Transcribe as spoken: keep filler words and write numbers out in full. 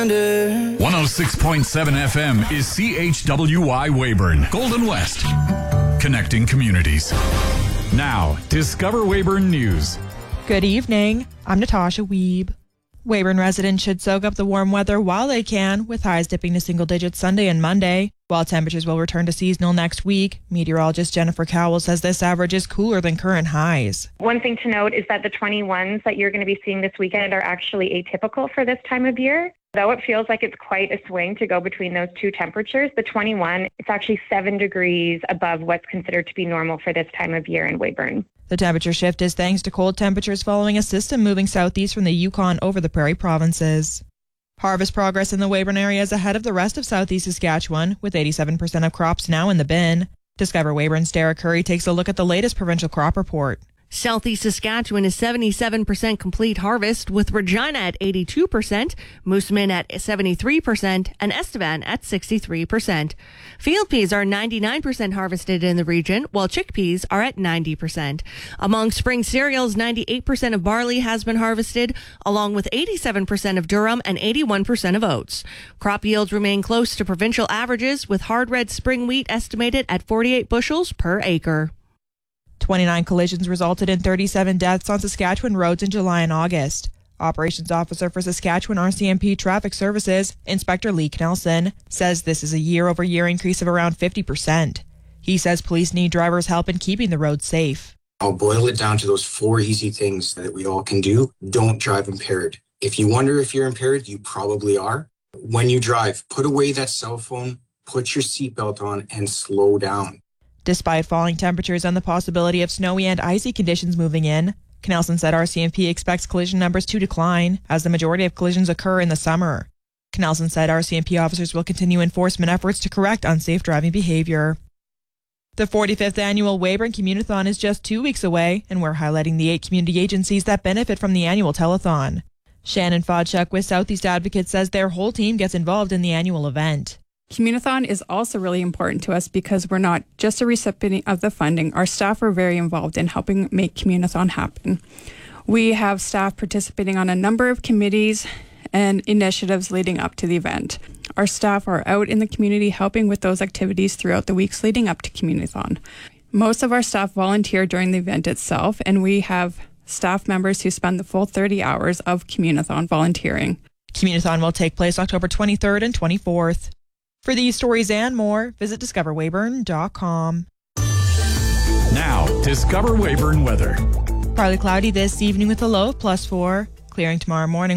wonder. one oh six point seven F M is C H W Y Weyburn, Golden West. Connecting communities. Now, Discover Weyburn News. Good evening. I'm Natasha Wiebe. Weyburn residents should soak up the warm weather while they can, with highs dipping to single digits Sunday and Monday. While temperatures will return to seasonal next week, meteorologist Jennifer Cowell says this average is cooler than current highs. One thing to note is that the twenty-ones that you're going to be seeing this weekend are actually atypical for this time of year. Though it feels like it's quite a swing to go between those two temperatures, the twenty-one, it's actually seven degrees above what's considered to be normal for this time of year in Weyburn. The temperature shift is thanks to cold temperatures following a system moving southeast from the Yukon over the Prairie provinces. Harvest progress in the Weyburn area is ahead of the rest of southeast Saskatchewan, with eighty-seven percent of crops now in the bin. Discover Weyburn's Derek Curry takes a look at the latest provincial crop report. Southeast Saskatchewan is seventy-seven percent complete harvest, with Regina at eighty-two percent, Moosomin at seventy-three percent, and Estevan at sixty-three percent. Field peas are ninety-nine percent harvested in the region, while chickpeas are at ninety percent. Among spring cereals, ninety-eight percent of barley has been harvested, along with eighty-seven percent of durum and eighty-one percent of oats. Crop yields remain close to provincial averages, with hard red spring wheat estimated at forty-eight bushels per acre. twenty-nine collisions resulted in thirty-seven deaths on Saskatchewan roads in July and August. Operations Officer for Saskatchewan R C M P Traffic Services, Inspector Lee Knelson, says this is a year-over-year increase of around fifty percent. He says police need drivers' help in keeping the roads safe. I'll boil it down to those four easy things that we all can do. Don't drive impaired. If you wonder if you're impaired, you probably are. When you drive, put away that cell phone, put your seatbelt on, and slow down. Despite falling temperatures and the possibility of snowy and icy conditions moving in, Knelson said R C M P expects collision numbers to decline as the majority of collisions occur in the summer. Knelson said R C M P officers will continue enforcement efforts to correct unsafe driving behavior. The forty-fifth annual Weyburn Communithon is just two weeks away, and we're highlighting the eight community agencies that benefit from the annual telethon. Shannon Fodchuk with Southeast Advocates says their whole team gets involved in the annual event. Communithon is also really important to us because we're not just a recipient of the funding. Our staff are very involved in helping make Communithon happen. We have staff participating on a number of committees and initiatives leading up to the event. Our staff are out in the community helping with those activities throughout the weeks leading up to Communithon. Most of our staff volunteer during the event itself, and we have staff members who spend the full thirty hours of Communithon volunteering. Communithon will take place October twenty-third and twenty-fourth. For these stories and more, visit discover weyburn dot com. Now, Discover Weyburn weather. Partly cloudy this evening with a low of plus four. Clearing tomorrow morning.